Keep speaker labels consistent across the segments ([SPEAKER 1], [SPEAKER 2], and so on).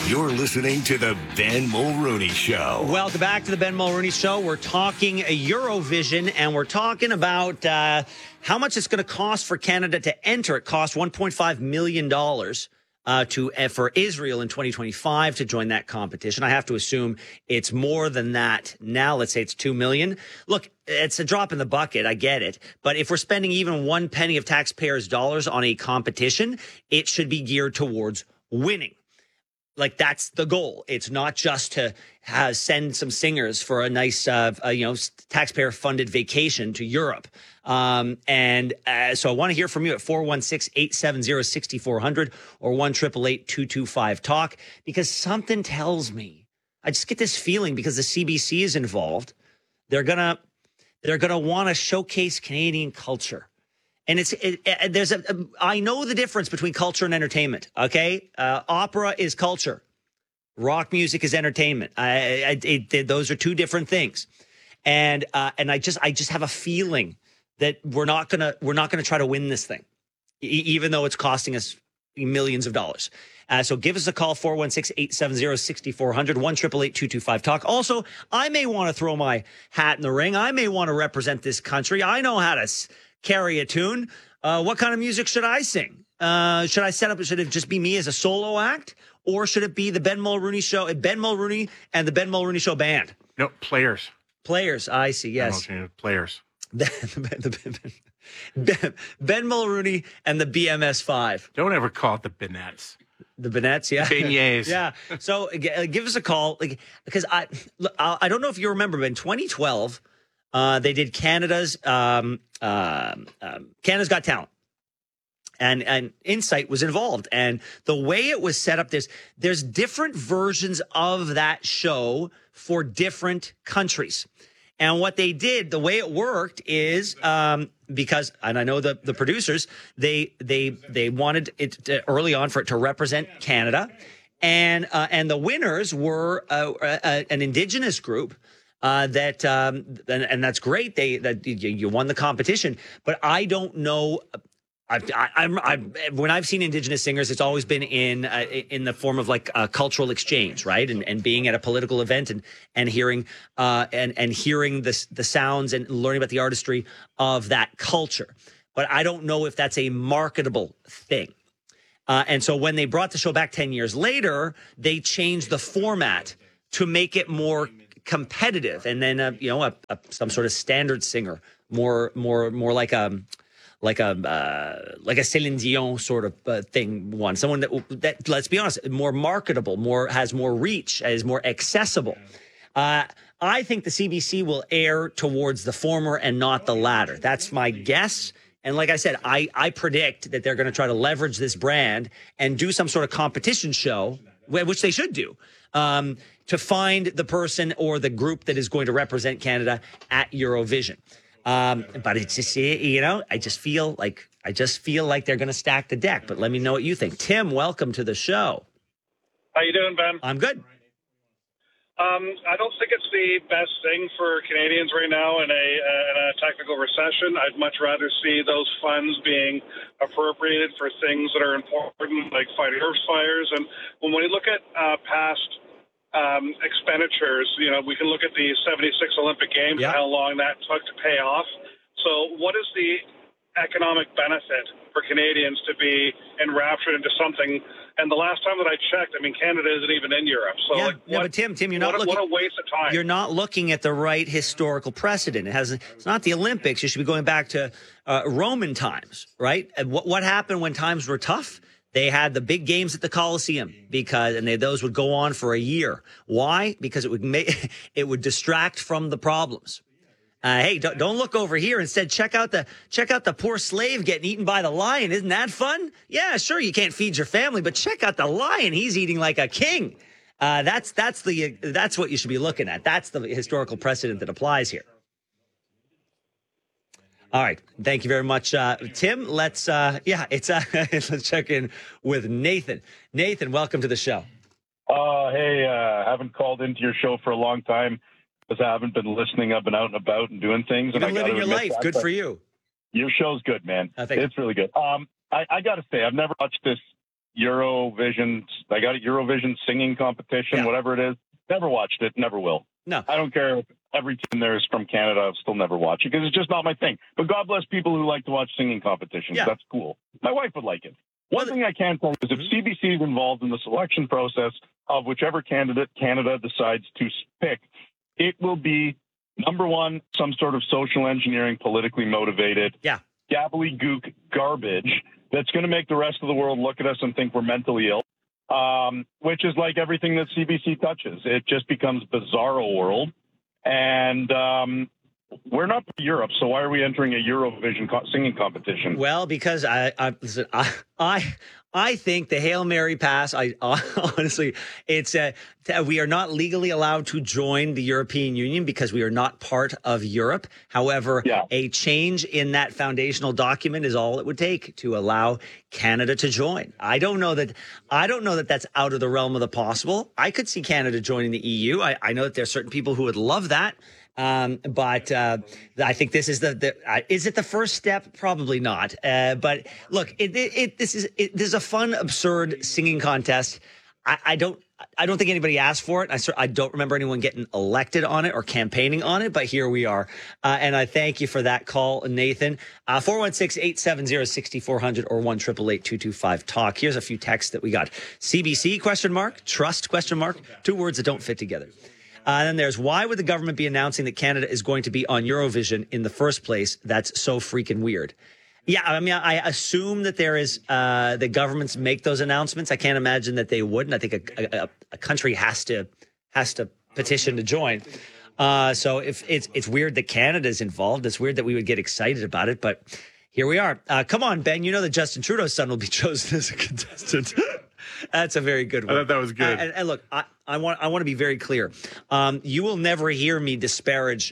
[SPEAKER 1] You're listening to the Ben Mulrooney Show.
[SPEAKER 2] Welcome back to the Ben Mulrooney Show. We're talking Eurovision, and we're talking about how much it's going to cost for Canada to enter. It cost $1.5 million for Israel in 2025 to join that competition. I have to assume it's more than that now. Let's say it's $2 million. Look, it's a drop in the bucket. I get it. But if we're spending even one penny of taxpayers' dollars on a competition, it should be geared towards winning. Like, that's the goal. It's not just to send some singers for a nice, taxpayer-funded vacation to Europe. So I want to hear from you at 416-870-6400 or 1-888-225-TALK, because something tells me, I just get this feeling, because the CBC is involved, they're gonna want to showcase Canadian culture. And I know the difference between culture and entertainment. Okay, opera is culture, rock music is entertainment. Those are two different things. And I just have a feeling that we're not gonna try to win this thing, even though it's costing us millions of dollars. So give us a call, 416-870-6400, 1-888-225-TALK. Also, I may want to throw my hat in the ring. I may want to represent this country. I know how to carry a tune. What kind of music should I sing? Should it just be me as a solo act, or should it be the Ben Mulrooney Show, Ben Mulrooney and the Ben Mulrooney Show band?
[SPEAKER 3] No, players.
[SPEAKER 2] Players, I see, yes.
[SPEAKER 3] Players.
[SPEAKER 2] Ben Mulrooney and the BMS5.
[SPEAKER 3] Don't ever call it the Binettes.
[SPEAKER 2] The Binettes, yeah.
[SPEAKER 3] Beignets.
[SPEAKER 2] Yeah. So give us a call, because I don't know if you remember, but in 2012, they did Canada's Got Talent, and Insight was involved. And the way it was set up, there's different versions of that show for different countries. And what they did, the way it worked is, because, and I know the producers, they wanted it early on for it to represent Canada, and the winners were an Indigenous group. And that's great. You won the competition, but I don't know. When I've seen Indigenous singers, it's always been in the form of like a cultural exchange, right? And being at a political event and hearing hearing the sounds and learning about the artistry of that culture. But I don't know if that's a marketable thing. And so when they brought the show back 10 years later, they changed the format to make it more competitive, and then some sort of standard singer, more like a Céline Dion sort of thing. Someone that, let's be honest, more marketable, has more reach, is more accessible. I think the CBC will err towards the former and not the latter. That's my guess. And like I said, I predict that they're going to try to leverage this brand and do some sort of competition show, which they should do, to find the person or the group that is going to represent Canada at Eurovision. But it's just, I just feel like they're going to stack the deck. But let me know what you think. Tim, welcome to the show.
[SPEAKER 4] How you doing, Ben?
[SPEAKER 2] I'm good.
[SPEAKER 4] I don't think it's the best thing for Canadians right now in a technical recession. I'd much rather see those funds being appropriated for things that are important, like fighting earth fires. And when we look at past expenditures, we can look at the 76 Olympic Games and how long that took to pay off. So what is the economic benefit for Canadians to be enraptured into something? And the last time that I checked, Canada isn't even in Europe. So
[SPEAKER 2] but Tim, you're not looking.
[SPEAKER 4] What a waste of time.
[SPEAKER 2] You're not looking at the right historical precedent. It's not the Olympics. You should be going back to Roman times, right? And what happened when times were tough? They had the big games at the Coliseum those would go on for a year. Why? Because it would distract from the problems. Hey, don't look over here. Instead, check out the poor slave getting eaten by the lion. Isn't that fun? Yeah, sure. You can't feed your family, but check out the lion. He's eating like a king. That's what you should be looking at. That's the historical precedent that applies here. All right. Thank you very much, Tim. Let's check in with Nathan. Nathan, welcome to the show.
[SPEAKER 5] Hey, haven't called into your show for a long time because I haven't been listening. I've been out and about and doing things.
[SPEAKER 2] You've been living your life. Good for you.
[SPEAKER 5] Your show's good, man. It's really good. I got to say, I've never watched this Eurovision. I got a Eurovision singing competition, whatever it is. Never watched it. Never will.
[SPEAKER 2] No.
[SPEAKER 5] I don't care if every team there is from Canada. I'll still never watch it because it's just not my thing. But God bless people who like to watch singing competitions.
[SPEAKER 2] Yeah.
[SPEAKER 5] That's cool. My wife would like it. One thing I can tell you is if CBC is involved in the selection process of whichever candidate Canada decides to pick, it will be, number one, some sort of social engineering, politically motivated, gobbledygook garbage that's going to make the rest of the world look at us and think we're mentally ill, which is like everything that CBC touches. It just becomes bizarro world. And we're not Europe, so why are we entering a Eurovision singing competition?
[SPEAKER 2] Well, because listen, I think the Hail Mary pass. I honestly, it's we are not legally allowed to join the European Union because we are not part of Europe. However, a change in that foundational document is all it would take to allow Canada to join. I don't know that that's out of the realm of the possible. I could see Canada joining the EU. I know that there are certain people who would love that. But I think this is is it the first step? Probably not. But look, this is a fun, absurd singing contest. I don't think anybody asked for it. I don't remember anyone getting elected on it or campaigning on it, but here we are. And I thank you for that call, Nathan. 416-870-6400 or 1-888-225-TALK. Here's a few texts that we got. CBC, ? Trust, ? Two words that don't fit together. Then there's, why would the government be announcing that Canada is going to be on Eurovision in the first place? That's so freaking weird. Yeah, I mean, I assume that there is the governments make those announcements. I can't imagine that they wouldn't. I think a country has to petition to join. So if it's weird that Canada is involved, it's weird that we would get excited about it. But here we are. Come on, Ben. You know that Justin Trudeau's son will be chosen as a contestant. That's a very good one.
[SPEAKER 3] I thought that was good.
[SPEAKER 2] And look, I want to be very clear. You will never hear me disparage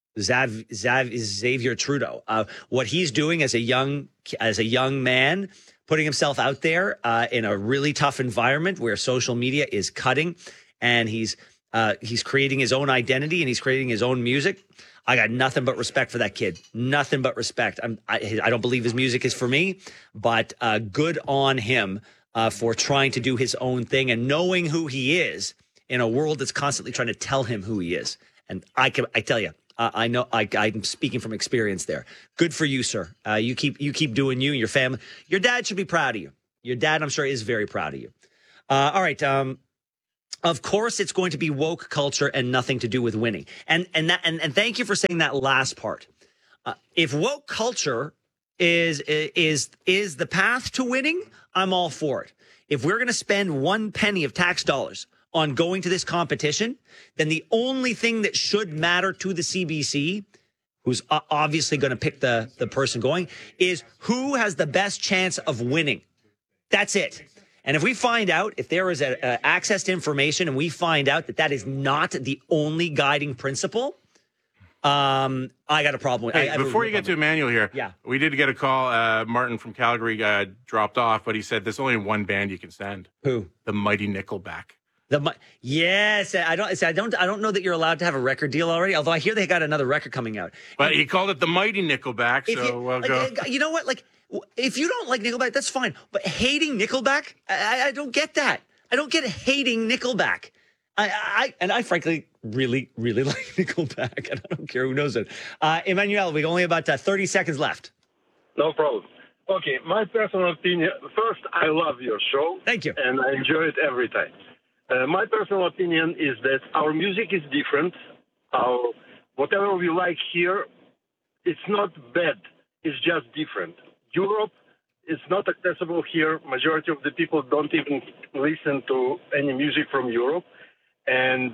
[SPEAKER 2] Xavier Trudeau. What he's doing as a young man, putting himself out there in a really tough environment where social media is cutting, and he's creating his own identity and he's creating his own music. I got nothing but respect for that kid. Nothing but respect. I don't believe his music is for me, but good on him. For trying to do his own thing and knowing who he is in a world that's constantly trying to tell him who he is. And I tell you, I know I'm speaking from experience there. Good for you, sir. You keep doing you and your family. Your dad should be proud of you. Your dad, I'm sure, is very proud of you. All right. Of course, it's going to be woke culture and nothing to do with winning. And thank you for saying that last part. If woke culture is the path to winning, I'm all for it. If we're going to spend 1 penny of tax dollars on going to this competition, then the only thing that should matter to the CBC, who's obviously going to pick the person going, is who has the best chance of winning. That's it. And if we find out, if there is access to information and we find out that is not the only guiding principle, I got a problem with it.
[SPEAKER 3] Hey, before you get to Emmanuel here, we did get a call. Martin from Calgary dropped off, but he said there's only one band you can send.
[SPEAKER 2] Who?
[SPEAKER 3] The Mighty Nickelback.
[SPEAKER 2] Yes, I don't know that you're allowed to have a record deal already. Although I hear they got another record coming out.
[SPEAKER 3] But he called it the Mighty Nickelback. So we'll go.
[SPEAKER 2] You know what? Like, if you don't like Nickelback, that's fine. But hating Nickelback, I don't get that. I don't get hating Nickelback. I frankly really, really like Nickelback, and I don't care who knows it. Emmanuel, we only about 30 seconds left.
[SPEAKER 6] No problem. Okay, my personal opinion. First, I love your show.
[SPEAKER 2] Thank you.
[SPEAKER 6] And I enjoy it every time. My personal opinion is that our music is different. Whatever we like here, it's not bad. It's just different. Europe is not accessible here. Majority of the people don't even listen to any music from Europe. And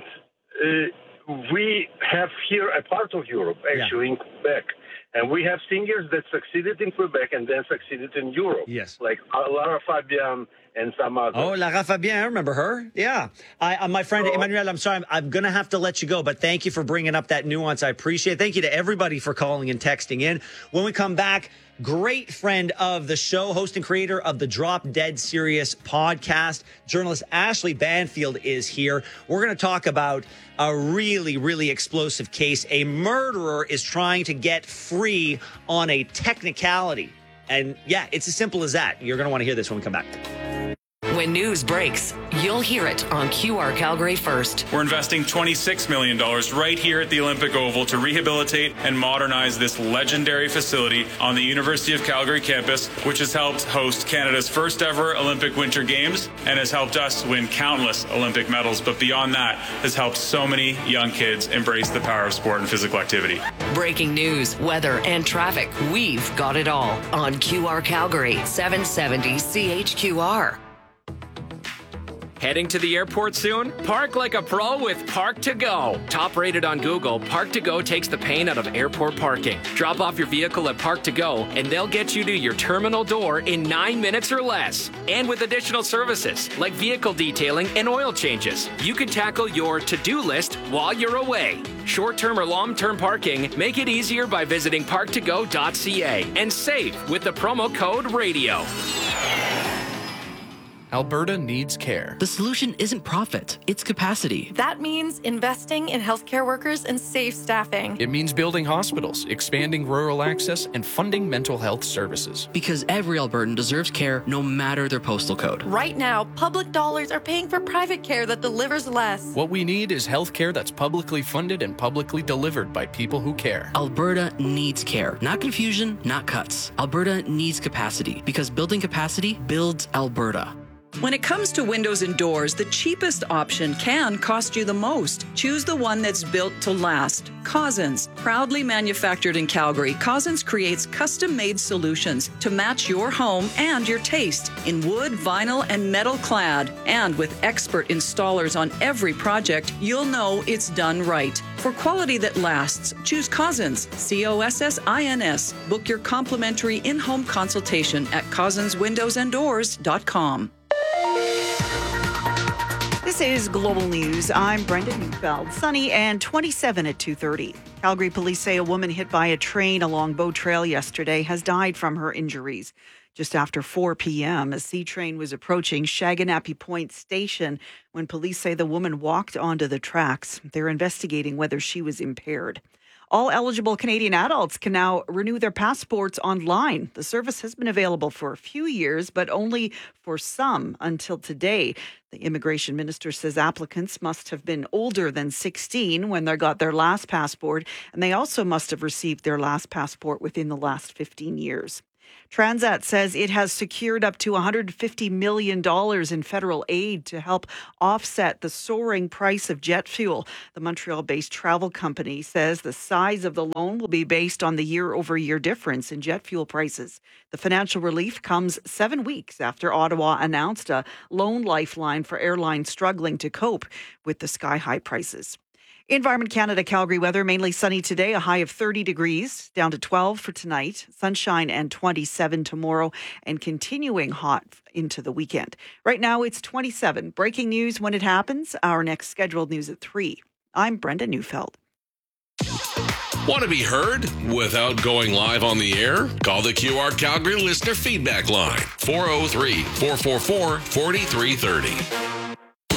[SPEAKER 6] we have here a part of Europe, actually, in Quebec. And we have singers that succeeded in Quebec and then succeeded in Europe.
[SPEAKER 2] Yes.
[SPEAKER 6] Like Lara Fabian and some others.
[SPEAKER 2] Oh, Lara Fabian, I remember her. Yeah. My friend Emmanuel, I'm sorry, I'm going to have to let you go, but thank you for bringing up that nuance. I appreciate it. Thank you to everybody for calling and texting in. When we come back, great friend of the show, host and creator of the Drop Dead Serious podcast, journalist Ashley Banfield is here. We're going to talk about a really, really explosive case. A murderer is trying to get free on a technicality. And yeah, it's as simple as that. You're going to want to hear this when we come back.
[SPEAKER 7] When news breaks, you'll hear it on QR Calgary first.
[SPEAKER 8] We're investing $26 million right here at the Olympic Oval to rehabilitate and modernize this legendary facility on the University of Calgary campus, which has helped host Canada's first ever Olympic Winter Games and has helped us win countless Olympic medals. But beyond that, has helped so many young kids embrace the power of sport and physical activity.
[SPEAKER 7] Breaking news, weather, and traffic. We've got it all on QR Calgary, 770 CHQR.
[SPEAKER 9] Heading to the airport soon? Park like a pro with Park to Go. Top rated on Google, Park to Go takes the pain out of airport parking. Drop off your vehicle at Park to Go and they'll get you to your terminal door in 9 minutes or less. And with additional services like vehicle detailing and oil changes, you can tackle your to-do list while you're away. Short-term or long-term parking, make it easier by visiting parktogo.ca and save with the promo code RADIO.
[SPEAKER 10] Alberta needs care.
[SPEAKER 11] The solution isn't profit, it's capacity.
[SPEAKER 12] That means investing in healthcare workers and safe staffing.
[SPEAKER 10] It means building hospitals, expanding rural access, and funding mental health services.
[SPEAKER 11] Because every Albertan deserves care no matter their postal code.
[SPEAKER 12] Right now, public dollars are paying for private care that delivers less.
[SPEAKER 10] What we need is healthcare that's publicly funded and publicly delivered by people who care.
[SPEAKER 11] Alberta needs care. Not confusion, not cuts. Alberta needs capacity because building capacity builds Alberta.
[SPEAKER 13] When it comes to windows and doors, the cheapest option can cost you the most. Choose the one that's built to last. Cousins. Proudly manufactured in Calgary, Cousins creates custom-made solutions to match your home and your taste in wood, vinyl, and metal clad. And with expert installers on every project, you'll know it's done right. For quality that lasts, choose Cousins, COSSINS. Book your complimentary in-home consultation at cousinswindowsanddoors.com.
[SPEAKER 14] This is Global News. I'm Brenda Neufeld. Sunny and 27 at 2:30. Calgary police say a woman hit by a train along Bow Trail yesterday has died from her injuries. Just after 4 p.m., a C train was approaching Shaganappi Point Station when police say the woman walked onto the tracks. They're investigating whether she was impaired. All eligible Canadian adults can now renew their passports online. The service has been available for a few years, but only for some until today. The immigration minister says applicants must have been older than 16 when they got their last passport, and they also must have received their last passport within the last 15 years. Transat says it has secured up to $150 million in federal aid to help offset the soaring price of jet fuel. The Montreal-based travel company says the size of the loan will be based on the year-over-year difference in jet fuel prices. The financial relief comes 7 weeks after Ottawa announced a loan lifeline for airlines struggling to cope with the sky-high prices. Environment Canada Calgary weather, mainly sunny today, a high of 30 degrees, down to 12 for tonight, sunshine and 27 tomorrow, and continuing hot into the weekend. Right now it's 27. Breaking news when it happens. Our next scheduled news at 3. I'm Brenda Neufeld.
[SPEAKER 15] Want to be heard without going live on the air? Call the QR Calgary listener feedback line, 403-444-4330.